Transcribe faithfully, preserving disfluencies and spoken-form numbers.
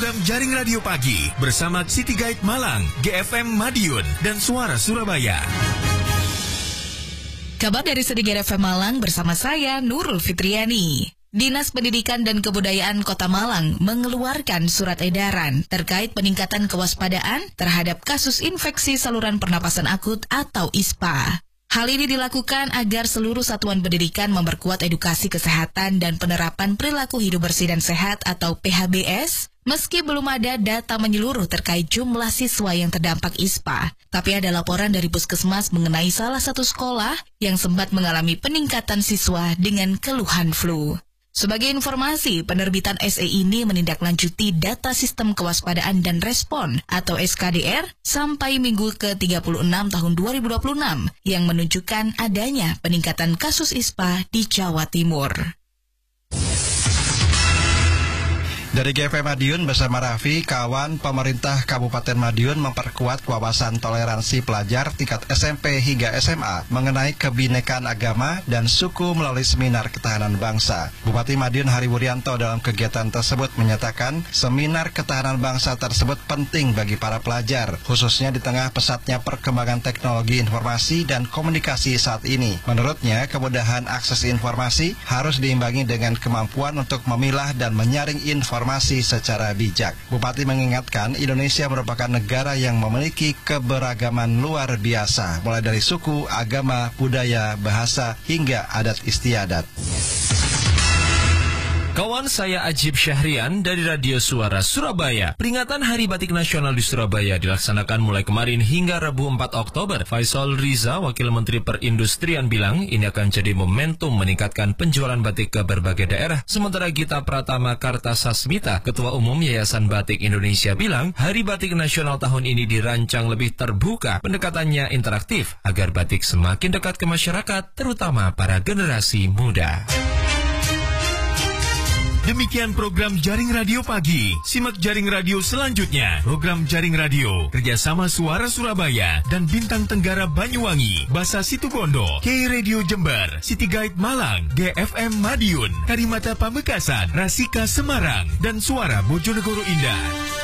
program Jaring Radio Pagi bersama City Guide Malang, G F M Madiun, dan Suara Surabaya. Kabar dari City Guide F M Malang bersama saya, Nurul Fitriani. Dinas Pendidikan dan Kebudayaan Kota Malang mengeluarkan surat edaran terkait peningkatan kewaspadaan terhadap kasus infeksi saluran pernapasan akut atau I S P A. Hal ini dilakukan agar seluruh satuan pendidikan memperkuat edukasi kesehatan dan penerapan perilaku hidup bersih dan sehat atau P H B S, meski belum ada data menyeluruh terkait jumlah siswa yang terdampak I S P A. Tapi ada laporan dari Puskesmas mengenai salah satu sekolah yang sempat mengalami peningkatan siswa dengan keluhan flu. Sebagai informasi, penerbitan S E ini menindaklanjuti data sistem kewaspadaan dan respon atau S K D R sampai minggu ke tiga puluh enam tahun dua ribu dua puluh enam yang menunjukkan adanya peningkatan kasus I S P A di Jawa Timur. Dari G F M Madiun bersama Raffi, kawan, pemerintah Kabupaten Madiun memperkuat wawasan toleransi pelajar tingkat S M P hingga S M A mengenai kebinekaan agama dan suku melalui seminar ketahanan bangsa. Bupati Madiun Hari Wuryanto dalam kegiatan tersebut menyatakan seminar ketahanan bangsa tersebut penting bagi para pelajar, khususnya di tengah pesatnya perkembangan teknologi informasi dan komunikasi saat ini. Menurutnya, kemudahan akses informasi harus diimbangi dengan kemampuan untuk memilah dan menyaring informasi informasi secara bijak. Bupati mengingatkan Indonesia merupakan negara yang memiliki keberagaman luar biasa, mulai dari suku, agama, budaya, bahasa, hingga adat istiadat. Kawan, saya Ajib Syahrian dari Radio Suara Surabaya. Peringatan Hari Batik Nasional di Surabaya dilaksanakan mulai kemarin hingga Rabu empat Oktober. Faisal Riza, Wakil Menteri Perindustrian, bilang ini akan jadi momentum meningkatkan penjualan batik ke berbagai daerah. Sementara Gita Pratama Kartasasmita, Ketua Umum Yayasan Batik Indonesia, bilang Hari Batik Nasional tahun ini dirancang lebih terbuka, pendekatannya interaktif agar batik semakin dekat ke masyarakat, terutama para generasi muda. Demikian program Jaring Radio Pagi. Simak Jaring Radio selanjutnya. Program Jaring Radio kerjasama Suara Surabaya dan Bintang Tenggara Banyuwangi, Basa Situbondo, K Radio Jember, City Guide Malang, G F M Madiun, Karimata Pamekasan, Rasika Semarang, dan Suara Bojonegoro Indah.